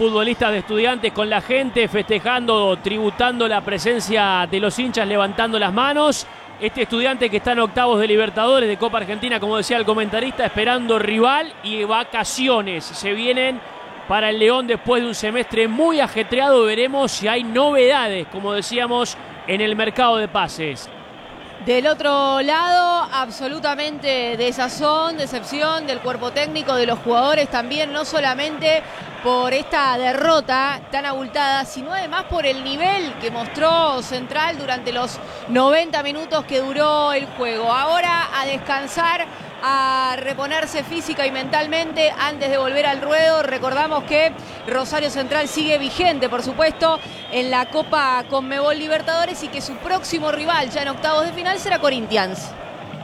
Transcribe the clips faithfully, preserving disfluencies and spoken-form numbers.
futbolistas de Estudiantes con la gente, festejando, tributando la presencia de los hinchas, levantando las manos. Este Estudiante que está en octavos de Libertadores, de Copa Argentina, como decía el comentarista, esperando rival y vacaciones. Se vienen para el León después de un semestre muy ajetreado. Veremos si hay novedades, como decíamos, en el mercado de pases. Del otro lado, absolutamente desazón, decepción del cuerpo técnico, de los jugadores también, no solamente por esta derrota tan abultada, sino además por el nivel que mostró Central durante los noventa minutos que duró el juego. Ahora a descansar, a reponerse física y mentalmente antes de volver al ruedo. Recordamos que Rosario Central sigue vigente, por supuesto, en la Copa Conmebol Libertadores y que su próximo rival ya en octavos de final será Corinthians.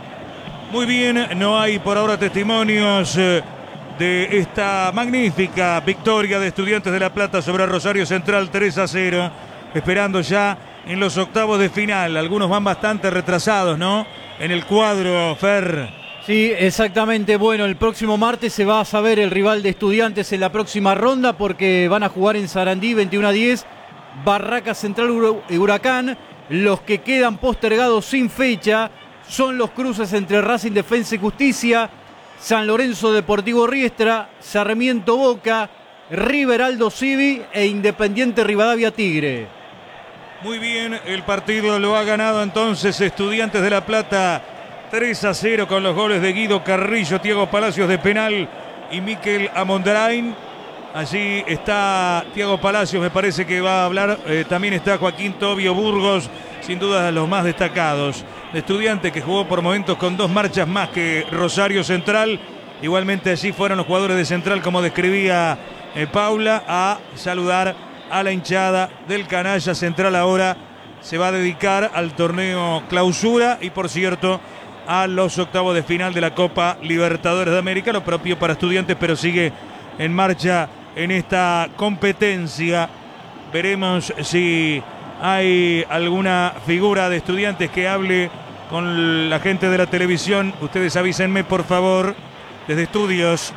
Muy bien, no hay por ahora testimonios eh, de esta magnífica victoria de Estudiantes de La Plata sobre Rosario Central, tres a cero, esperando ya en los octavos de final. Algunos van bastante retrasados, ¿no? En el cuadro, Fer. Sí, exactamente. Bueno, el próximo martes se va a saber el rival de Estudiantes en la próxima ronda porque van a jugar en Sarandí veintiuno a diez, Barracas Central y Huracán. Los que quedan postergados sin fecha son los cruces entre Racing Defensa y Justicia, San Lorenzo Deportivo Riestra, Sarmiento Boca, River Aldo Civi e Independiente Rivadavia Tigre. Muy bien, el partido lo ha ganado entonces Estudiantes de La Plata tres a cero con los goles de Guido Carrillo, Thiago Palacios de penal y Mikel Amondrain. Allí está Thiago Palacios, me parece que va a hablar. Eh, también está Joaquín Tobio Burgos, sin duda los más destacados. De Estudiantes, que jugó por momentos con dos marchas más que Rosario Central. Igualmente allí fueron los jugadores de Central, como describía eh, Paula, a saludar a la hinchada del canalla. Central ahora se va a dedicar al torneo clausura y, por cierto, a los octavos de final de la Copa Libertadores de América, lo propio para Estudiantes, pero sigue en marcha en esta competencia. Veremos si hay alguna figura de Estudiantes que hable con la gente de la televisión. Ustedes avísenme, por favor, desde estudios.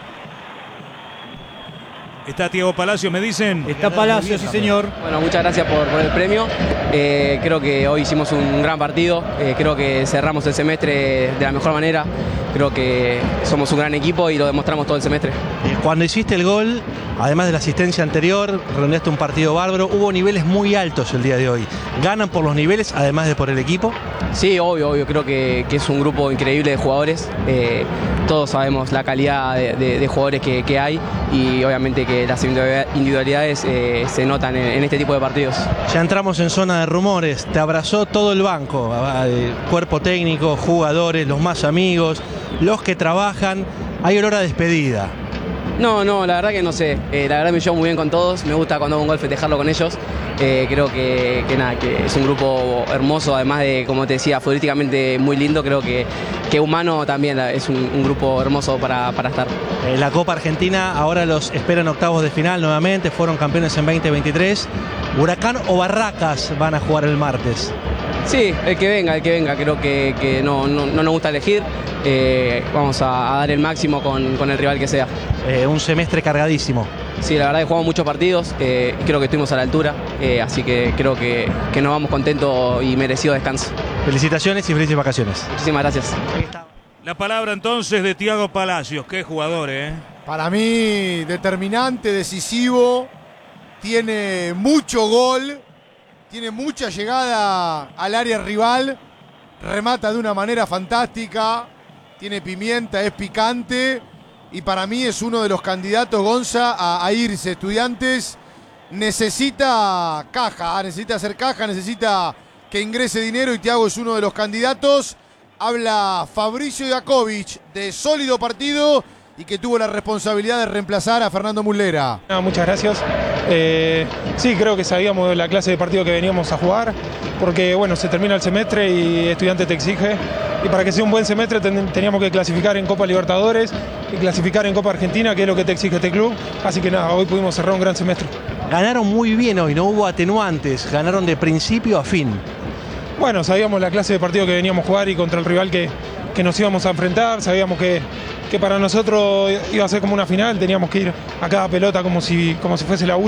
¿Está Thiago Palacios, me dicen? Está Palacios, sí señor. Bueno, muchas gracias por, por el premio. Eh, creo que hoy hicimos un gran partido. Eh, creo que cerramos el semestre de la mejor manera. Creo que somos un gran equipo y lo demostramos todo el semestre. Cuando hiciste el gol, además de la asistencia anterior, redondeaste un partido bárbaro. Hubo niveles muy altos el día de hoy. ¿Ganan por los niveles, además de por el equipo? Sí, obvio, obvio. Creo que, que es un grupo increíble de jugadores. Eh, todos sabemos la calidad de, de, de jugadores que, que hay y obviamente que las individualidades eh, se notan en, en este tipo de partidos. Ya entramos en zona de rumores. Te abrazó todo el banco, cuerpo técnico, jugadores, los más amigos, los que trabajan. Hay olor a despedida. No, no, la verdad que no sé. Eh, la verdad me llevo muy bien con todos. Me gusta cuando hago un gol festejarlo con ellos. Eh, creo que, que nada, que es un grupo hermoso, además de, como te decía, futbolísticamente muy lindo. Creo que, que humano también es un, un grupo hermoso para, para estar. Eh, la Copa Argentina ahora los esperan octavos de final nuevamente. Fueron campeones en veinte veintitrés. ¿Huracán o Barracas van a jugar el martes? Sí, el que venga, el que venga. Creo que, que no, no, no nos gusta elegir. Eh, vamos a, a dar el máximo con, con el rival que sea. Eh, un semestre cargadísimo. Sí, la verdad que jugamos muchos partidos, eh, creo que estuvimos a la altura, eh, así que creo que, que nos vamos contentos y merecido descanso. Felicitaciones y felices vacaciones. Muchísimas gracias. La palabra entonces de Thiago Palacios. Qué jugador, ¿eh? Para mí, determinante, decisivo, tiene mucho gol, tiene mucha llegada al área rival, remata de una manera fantástica, tiene pimienta, es picante. Y para mí es uno de los candidatos, Gonza, a, a irse. Estudiantes necesita caja, necesita hacer caja, necesita que ingrese dinero y Thiago es uno de los candidatos. Habla Fabricio Iacovic de sólido partido y que tuvo la responsabilidad de reemplazar a Fernando Muslera. No, muchas gracias. Eh, sí, creo que sabíamos la clase de partido que veníamos a jugar, porque bueno, se termina el semestre y Estudiantes te exige. Y para que sea un buen semestre ten, teníamos que clasificar en Copa Libertadores y clasificar en Copa Argentina, que es lo que te exige este club. Así que nada, hoy pudimos cerrar un gran semestre. Ganaron muy bien hoy, no hubo atenuantes, ganaron de principio a fin. Bueno, sabíamos la clase de partido que veníamos a jugar y contra el rival que, que nos íbamos a enfrentar. Sabíamos que, que para nosotros iba a ser como una final, teníamos que ir a cada pelota como si, como si fuese la última.